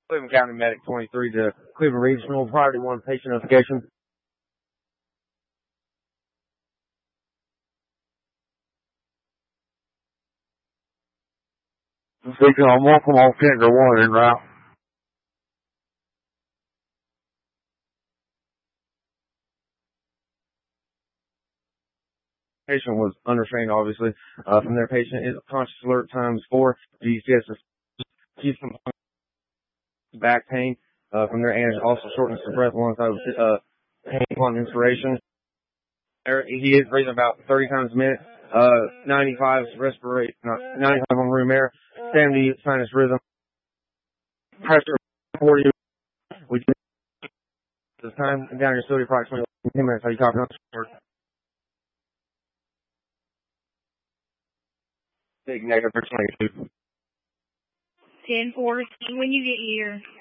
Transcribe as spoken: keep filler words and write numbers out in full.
Cleveland County Medic twenty-three to Cleveland Regional, Priority one patient notification. Speaking on one from all Finger one en route. Patient was unrestrained, obviously. Uh, from their patient is conscious alert times four. G C S is some back pain. Uh, from their and also shortness of breath alongside with uh, pain upon inspiration. He is breathing about thirty times a minute. Uh, ninety-five respirate, not ninety-five on room air. seventy sinus rhythm. Pressure forty. We do this time down your facility approximately ten minutes. How you copy on short? Big negative for twenty-two. ten four, when you get here.